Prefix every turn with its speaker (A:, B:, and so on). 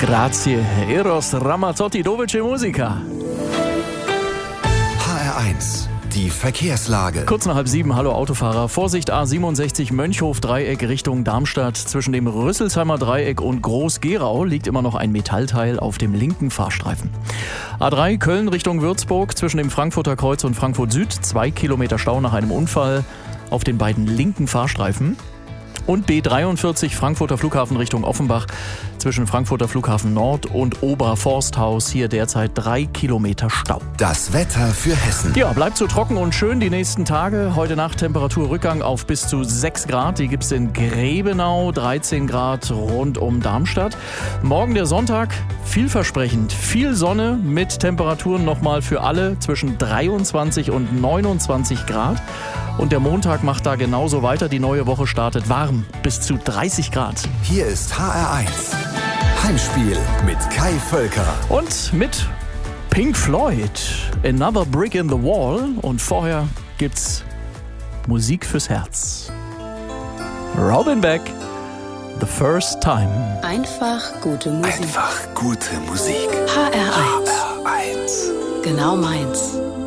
A: Grazie, Eros Ramazzotti, Dove Musica.
B: HR1, die Verkehrslage.
A: Kurz nach 6:30, hallo Autofahrer. Vorsicht A67 Mönchhof-Dreieck Richtung Darmstadt. Zwischen dem Rüsselsheimer Dreieck und Groß-Gerau liegt immer noch ein Metallteil auf dem linken Fahrstreifen. A3 Köln Richtung Würzburg. Zwischen dem Frankfurter Kreuz und Frankfurt Süd 2 Kilometer Stau nach einem Unfall auf den beiden linken Fahrstreifen. Und B43 Frankfurter Flughafen Richtung Offenbach. Zwischen Frankfurter Flughafen Nord und Oberforsthaus hier derzeit 3 Kilometer Stau.
B: Das Wetter für Hessen.
A: Ja, bleibt so trocken und schön die nächsten Tage. Heute Nacht Temperaturrückgang auf bis zu 6 Grad. Die gibt's in Grebenau, 13 Grad rund um Darmstadt. Morgen der Sonntag, vielversprechend. Viel Sonne mit Temperaturen nochmal für alle zwischen 23 und 29 Grad. Und der Montag macht da genauso weiter. Die neue Woche startet warm, bis zu 30 Grad.
B: Hier ist HR1. Heimspiel mit Kai Völker.
A: Und mit Pink Floyd, Another Brick in the Wall. Und vorher gibt's Musik fürs Herz. Robin Beck, The First Time.
C: Einfach gute Musik.
B: Einfach gute Musik.
C: HR1.
B: HR1.
C: Genau meins.